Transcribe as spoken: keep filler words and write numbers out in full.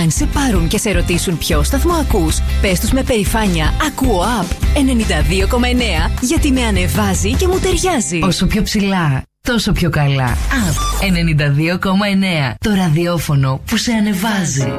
Αν σε πάρουν και σε ρωτήσουν ποιο σταθμό ακούς, πες τους με περηφάνεια «Ακούω Απ ενενήντα δύο κόμμα εννέα», γιατί με ανεβάζει και μου ταιριάζει. Όσο πιο ψηλά, τόσο πιο καλά. Απ ενενήντα δύο κόμμα εννέα. Το ραδιόφωνο που σε ανεβάζει.